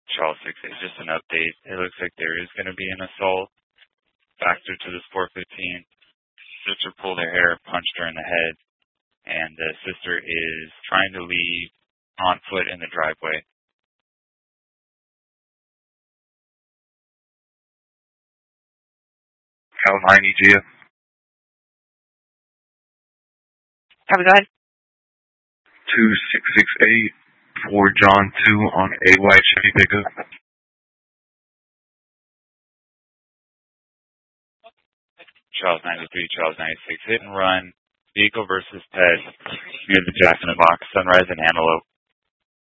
Charles 6A, just an update. It looks like there is going to be an assault. Factor to this 415. Sister pulled her hair, punched her in the head, and the sister is trying to leave on foot in the driveway. Cal 90 Gia. Have we got 2668 for John 2 on a white Chevy pickup. Charles 93, Charles 96, hit and run, vehicle versus pet near the Jack in the Box, Sunrise and Antelope.